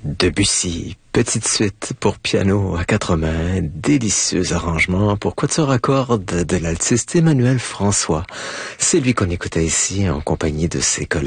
Debussy, petite suite pour piano à quatre mains, délicieux arrangement pour quatuor à cordes de l'altiste Emmanuel François. C'est lui qu'on écoutait ici en compagnie de ses collègues.